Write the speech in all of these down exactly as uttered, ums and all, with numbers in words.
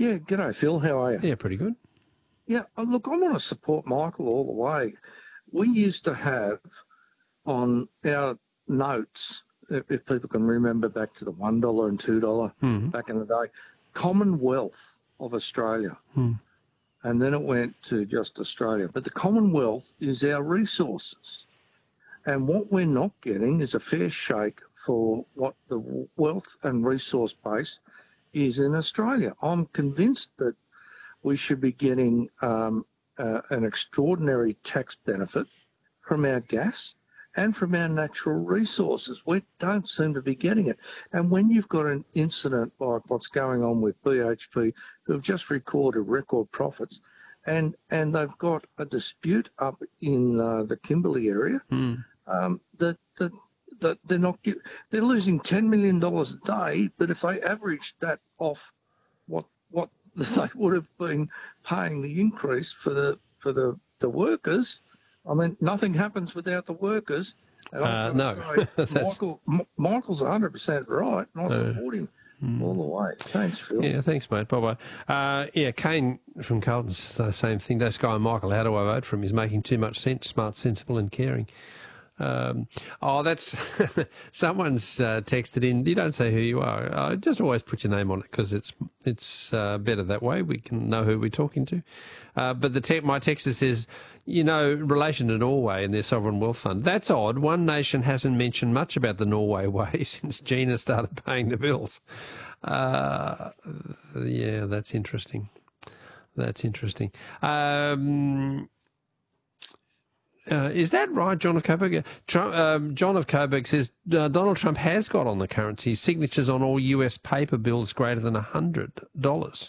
Yeah, g'day, Phil. How are you? Yeah, pretty good. Yeah, uh, look, I want to support Michael all the way. We used to have on our notes, if, if people can remember back to the one dollar and two dollars Mm-hmm. back in the day, Commonwealth of Australia. Mm. And then it went to just Australia. But the Commonwealth is our resources. And what we're not getting is a fair shake for what the wealth and resource base is in Australia. I'm convinced that we should be getting um, uh, an extraordinary tax benefit from our gas and from our natural resources. We don't seem to be getting it. And when you've got an incident like what's going on with B H P, who have just recorded record profits, and, and they've got a dispute up in uh, the Kimberley area, Mm. um, that, that, that they're not get, they're losing ten million dollars a day, but if they averaged that off what what they would have been paying the increase for the for the, the workers, I mean, nothing happens without the workers. And Uh, no. say, Michael, M- Michael's one hundred percent right, and I Uh, support him mm. all the way. Thanks, Phil. Yeah, thanks, mate. Bye-bye. Uh, yeah, Kane from Carlton says the same thing. That guy, Michael, how do I vote for him? He's making too much sense, smart, sensible and caring. Um, oh, that's someone's uh, texted in. You don't say who you are. Uh, just always put your name on it because it's it's uh, better that way. We can know who we're talking to. Uh, but the te- my texter says, you know, relation to Norway and their sovereign wealth fund. That's odd. One nation hasn't mentioned much about the Norway way since Gina started paying the bills. Uh, yeah, that's interesting. That's interesting. Um, Uh, is that right, John of Coburg? Trump, um, John of Coburg says uh, Donald Trump has got on the currency signatures on all U S paper bills greater than one hundred dollars.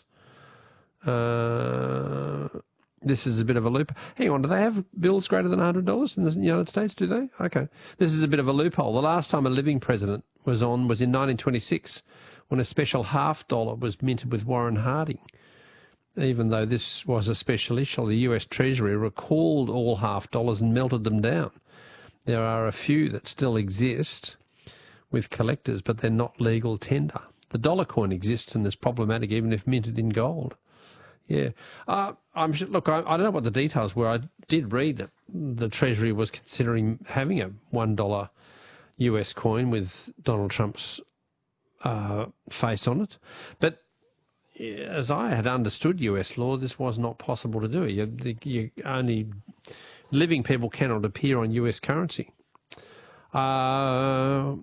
Uh, this is a bit of a loop. Hang on, do they have bills greater than one hundred dollars in the United States, do they? Okay. This is a bit of a loophole. The last time a living president was on was in nineteen twenty-six when a special half dollar was minted with Warren Harding. Even though this was a special issue, the U S Treasury recalled all half dollars and melted them down. There are a few that still exist with collectors, but they're not legal tender. The dollar coin exists and is problematic even if minted in gold. Yeah. Uh, I'm Look, I, I don't know what the details were. I did read that the Treasury was considering having a one dollar U S coin with Donald Trump's uh, face on it. But as I had understood U S law, this was not possible to do. You, you only living people cannot appear on U S currency. Uh,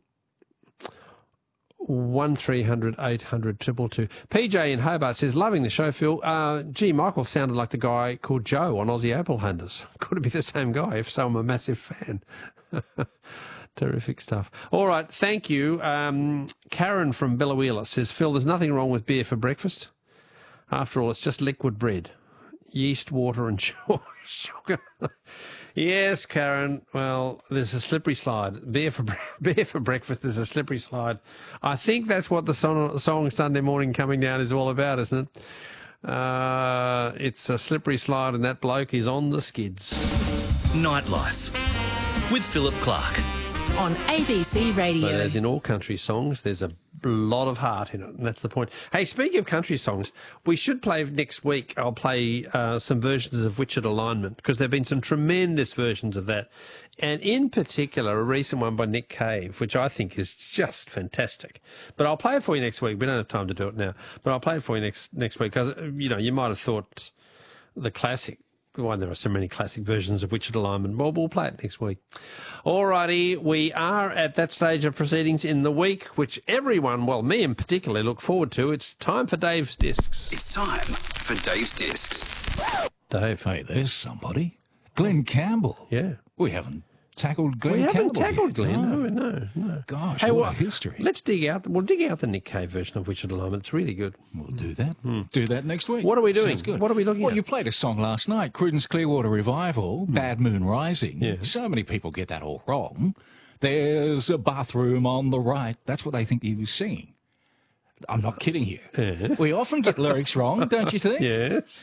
one three hundred eight hundred two two two. P J in Hobart says, loving the show, Phil. Uh, gee, Michael sounded like the guy called Joe on Aussie Apple Hunters. Could it be the same guy? If so, I'm a massive fan. Terrific stuff. All right, thank you. Um, Karen from Bellawheeler says, Phil, there's nothing wrong with beer for breakfast. After all, it's just liquid bread, yeast, water and sugar. Yes, Karen. Well, there's a slippery slide. Beer for beer for breakfast is a slippery slide. I think that's what the song, song Sunday Morning Coming Down is all about, isn't it? Uh, it's a slippery slide and that bloke is on the skids. Nightlife with Philip Clark. On A B C Radio. But as in all country songs, there's a lot of heart in it, and that's the point. Hey, speaking of country songs, we should play next week. I'll play uh, some versions of Witchet Alignment, because there have been some tremendous versions of that. And in particular, a recent one by Nick Cave, which I think is just fantastic. But I'll play it for you next week. We don't have time to do it now. But I'll play it for you next next week, because, you know, you might have thought the classic, why there are so many classic versions of Witchet Alignment. Well, we'll play it next week. Alrighty, we are at that stage of proceedings in the week, which everyone, well, me in particular, look forward to. It's time for Dave's Discs. It's time for Dave's Discs. Dave. Hey, there's somebody. Glenn Campbell. Yeah. We haven't tackled Glenn We haven't Campbell tackled yet. Glenn. No, no, no. Gosh, Hey, what well, a history. Let's dig out, we'll dig out the Nick Cave version of Witchet Alignment. It's really good. We'll do that. Do that next week. What are we doing? Sounds good. What are we looking well, at? you played a song last night, Creedence Clearwater Revival, Bad Moon Rising. Yeah. So many people get that all wrong. There's a bathroom on the right. That's what they think he was singing. I'm not kidding you. Yeah. We often get lyrics wrong, don't you think? Yes.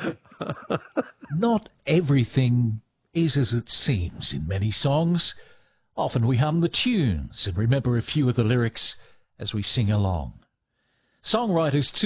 Not everything is as it seems in many songs. Often we hum the tunes and remember a few of the lyrics as we sing along. Songwriters too